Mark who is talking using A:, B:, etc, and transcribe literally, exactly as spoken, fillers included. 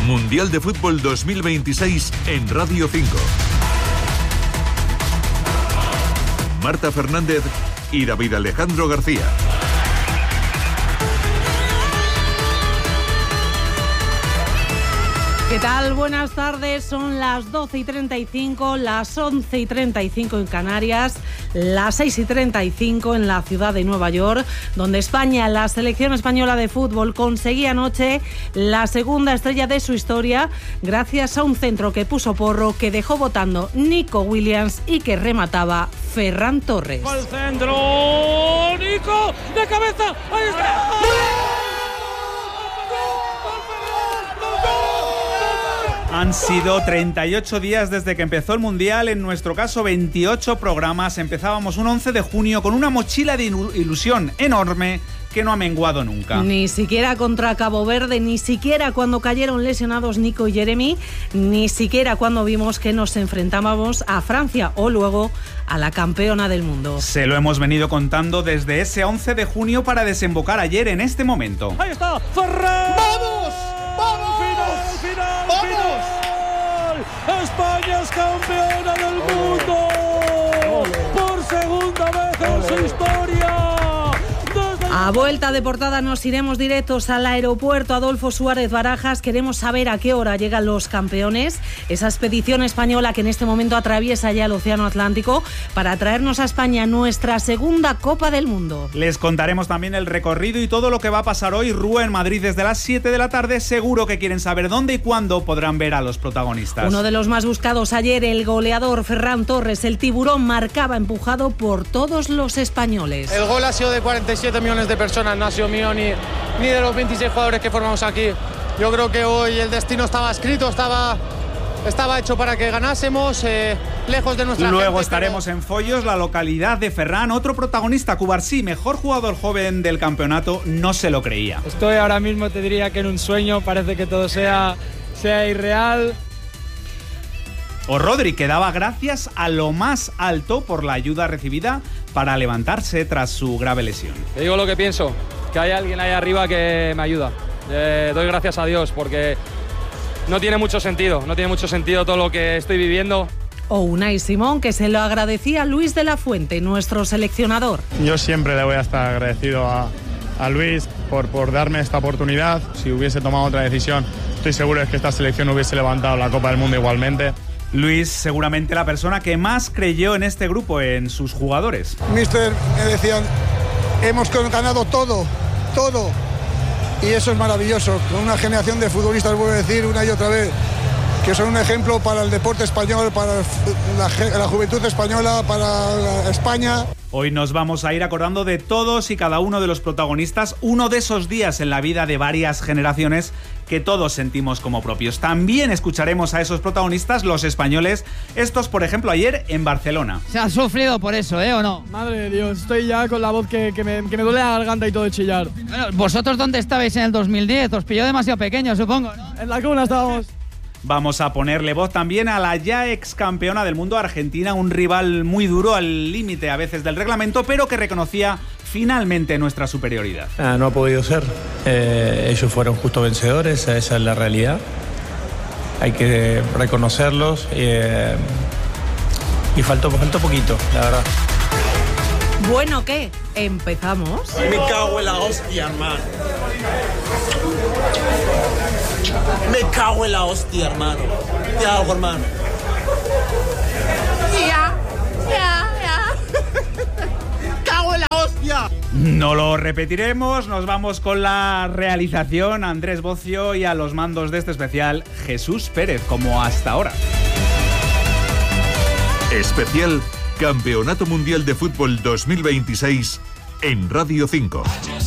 A: Mundial de Fútbol dos mil veintiséis en Radio cinco. Marta Fernández y David Alejandro García.
B: ¿Qué tal? Buenas tardes, son las doce y treinta y cinco, las once y treinta y cinco en Canarias, las seis y treinta y cinco en la ciudad de Nueva York, donde España, la selección española de fútbol, conseguía anoche la segunda estrella de su historia gracias a un centro que puso Porro, que dejó votando Nico Williams y que remataba Ferran Torres.
C: ¡Al centro! ¡Nico! ¡De cabeza! ¡Ahí está!
D: Han sido treinta y ocho días desde que empezó el Mundial, en nuestro caso veintiocho programas. Empezábamos un once de junio con una mochila de ilusión enorme que no ha menguado nunca.
B: Ni siquiera contra Cabo Verde, ni siquiera cuando cayeron lesionados Nico y Jeremy, ni siquiera cuando vimos que nos enfrentábamos a Francia o luego a la campeona del mundo.
D: Se lo hemos venido contando desde ese once de junio para desembocar ayer en este momento.
C: ¡Ahí está! ¡Ferran!
E: ¡Vamos! ¡Vamos!
C: ¡Final! ¡Final!
E: ¡Vamos!
C: ¡Final! ¡España es campeona del mundo! ¡Por segunda vez en su historia!
B: A vuelta de portada nos iremos directos al aeropuerto Adolfo Suárez Barajas. Queremos saber a qué hora llegan los campeones, esa expedición española que en este momento atraviesa ya el Océano Atlántico para traernos a España nuestra segunda Copa del Mundo.
D: Les contaremos también el recorrido y todo lo que va a pasar hoy. Rúa en Madrid desde las siete de la tarde. Seguro que quieren saber dónde y cuándo podrán ver a los protagonistas.
B: Uno de los más buscados ayer, el goleador Ferran Torres, el tiburón, marcaba empujado por todos los españoles.
E: El gol ha sido de cuarenta y siete millones de personas, no ha sido mío ni, ni de los veintiséis jugadores que formamos aquí. Yo creo que hoy el destino estaba escrito, estaba, estaba hecho para que ganásemos, eh, lejos de nuestra
D: Luego
E: gente,
D: estaremos
E: pero...
D: en Foyos, la localidad de Ferran. Otro protagonista, Cubarsí, mejor jugador joven del campeonato, no se lo creía.
F: Estoy ahora mismo, te diría que en un sueño, parece que todo sea, sea irreal.
D: O Rodri, que daba gracias a lo más alto por la ayuda recibida para levantarse tras su grave lesión.
F: Te digo lo que pienso, que hay alguien ahí arriba que me ayuda. Eh, doy gracias a Dios porque no tiene mucho sentido, no tiene mucho sentido todo lo que estoy viviendo.
B: O Unai Simón, que se lo agradecía a Luis de la Fuente, nuestro seleccionador.
G: Yo siempre le voy a estar agradecido a, a Luis por, por darme esta oportunidad. Si hubiese tomado otra decisión, estoy seguro de que esta selección hubiese levantado la Copa del Mundo igualmente.
D: Luis, seguramente la persona que más creyó en este grupo, en sus jugadores.
H: Mister, me decían, hemos ganado todo, todo. Y eso es maravilloso. Con una generación de futbolistas, vuelvo a decir una y otra vez, que son un ejemplo para el deporte español, para la, la juventud española, para España.
D: Hoy nos vamos a ir acordando de todos y cada uno de los protagonistas, uno de esos días en la vida de varias generaciones que todos sentimos como propios. También escucharemos a esos protagonistas, los españoles, estos por ejemplo ayer en Barcelona.
I: Se ha sufrido por eso, ¿eh? ¿O no?
F: Madre de Dios, estoy ya con la voz que, que, me, que me duele la garganta y todo de chillar.
I: Bueno, ¿vosotros dónde estabais en el dos mil diez? Os pilló demasiado pequeño, supongo, ¿no?
F: En la cuna estábamos.
D: Vamos a ponerle voz también a la ya ex campeona del mundo, Argentina, un rival muy duro, al límite a veces del reglamento, pero que reconocía finalmente nuestra superioridad.
J: Ah, no ha podido ser. Eh, ellos fueron justo vencedores, esa es la realidad. Hay que reconocerlos eh, y faltó, faltó poquito, la verdad.
B: Bueno, ¿qué? ¿Empezamos?
K: Me cago en la hostia, hermano. Me cago en la hostia, hermano. ¿Qué hago, hermano?
L: Ya, ya, ya. Cago en la hostia.
D: No lo repetiremos, nos vamos con la realización, Andrés Bocio, y a los mandos de este especial, Jesús Pérez, como hasta ahora.
A: Especial Campeonato Mundial de Fútbol dos mil veintiséis en Radio cinco.